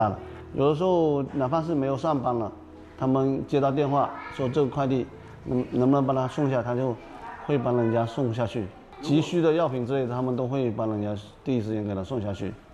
了。有的时候哪怕是没有上班了，他们接到电话说这个快递能不能帮他送下，他就会帮人家送下去。急需的药品之类的，他们都会帮人家第一时间给他送下去。